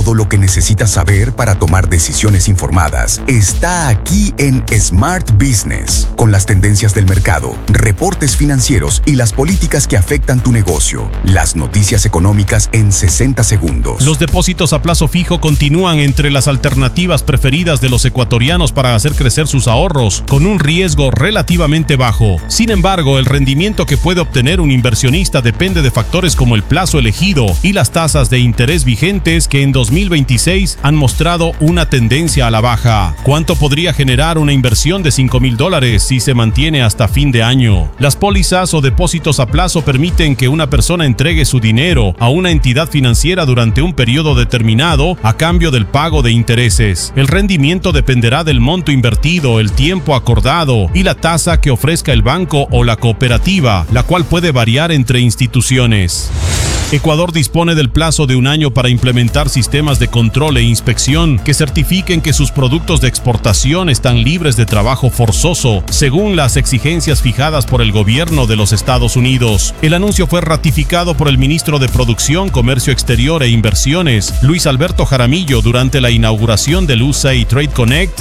Todo lo que necesitas saber para tomar decisiones informadas está aquí en Smart Business, con las tendencias del mercado, reportes financieros y las políticas que afectan tu negocio. Las noticias económicas en 60 segundos. Los depósitos a plazo fijo continúan entre las alternativas preferidas de los ecuatorianos para hacer crecer sus ahorros, con un riesgo relativamente bajo. Sin embargo, el rendimiento que puede obtener un inversionista depende de factores como el plazo elegido y las tasas de interés vigentes, que en 2026 han mostrado una tendencia a la baja. ¿Cuánto podría generar una inversión de $5,000 si se mantiene hasta fin de año? Las pólizas o depósitos a plazo permiten que una persona entregue su dinero a una entidad financiera durante un periodo determinado a cambio del pago de intereses. El rendimiento dependerá del monto invertido, el tiempo acordado y la tasa que ofrezca el banco o la cooperativa, la cual puede variar entre instituciones. Ecuador dispone del plazo de un año para implementar sistemas de control e inspección que certifiquen que sus productos de exportación están libres de trabajo forzoso, según las exigencias fijadas por el gobierno de los Estados Unidos. El anuncio fue ratificado por el ministro de Producción, Comercio Exterior e Inversiones, Luis Alberto Jaramillo, durante la inauguración del USAID Trade Connect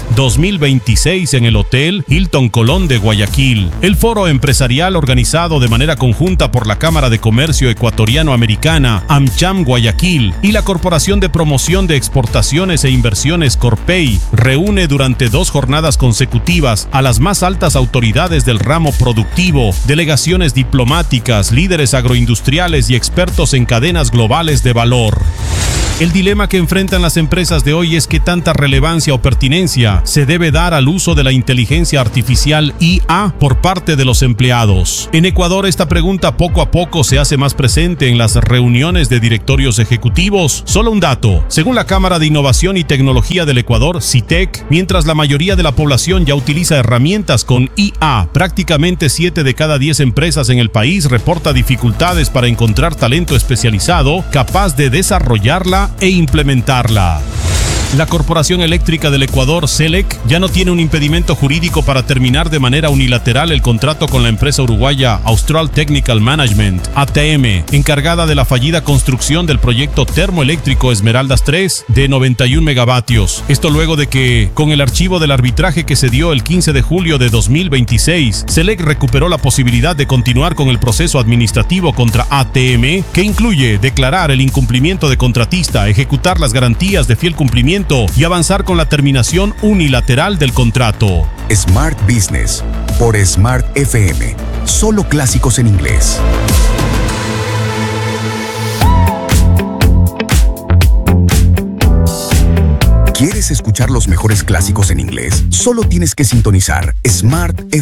2026 en el Hotel Hilton Colón de Guayaquil. El foro empresarial, organizado de manera conjunta por la Cámara de Comercio Ecuatoriano-Americana, AmCham Guayaquil, y la Corporación de Promoción de Exportaciones e Inversiones Corpey, reúne durante 2 jornadas consecutivas a las más altas autoridades del ramo productivo, delegaciones diplomáticas, líderes agroindustriales y expertos en cadenas globales de valor. El dilema que enfrentan las empresas de hoy es qué tanta relevancia o pertinencia se debe dar al uso de la inteligencia artificial IA por parte de los empleados. En Ecuador, esta pregunta poco a poco se hace más presente en las reuniones de directorios ejecutivos. Solo un dato: según la Cámara de Innovación y Tecnología del Ecuador, CITEC, mientras la mayoría de la población ya utiliza herramientas con IA, prácticamente 7 de cada 10 empresas en el país reporta dificultades para encontrar talento especializado capaz de desarrollarla e implementarla. La Corporación Eléctrica del Ecuador, CELEC, ya no tiene un impedimento jurídico para terminar de manera unilateral el contrato con la empresa uruguaya Austral Technical Management, ATM, encargada de la fallida construcción del proyecto termoeléctrico Esmeraldas 3 de 91 megavatios. Esto luego de que, con el archivo del arbitraje que se dio el 15 de julio de 2026, CELEC recuperó la posibilidad de continuar con el proceso administrativo contra ATM, que incluye declarar el incumplimiento de contratista, ejecutar las garantías de fiel cumplimiento y avanzar con la terminación unilateral del contrato. Smart Business por Smart FM. Solo clásicos en inglés. ¿Quieres escuchar los mejores clásicos en inglés? Solo tienes que sintonizar Smart FM.